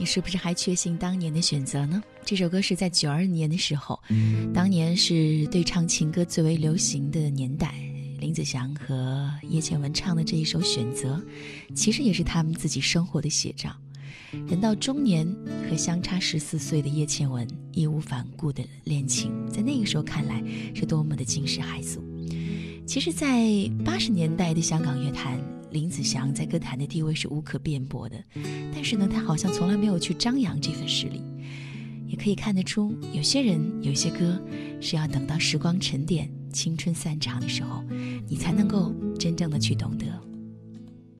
你是不是还确信当年的选择呢？这首歌是在92年的时候，当年是对唱情歌最为流行的年代，林子祥和叶倩文唱的这一首《选择》，其实也是他们自己生活的写照。人到中年，和相差14岁的叶倩文义无反顾的恋情，在那个时候看来是多么的惊世骇俗。其实在80年代的香港乐坛，林子祥在歌坛的地位是无可辩驳的，但是呢，他好像从来没有去张扬这份实力。也可以看得出，有些人有些歌是要等到时光沉淀，青春散场的时候，你才能够真正的去懂得。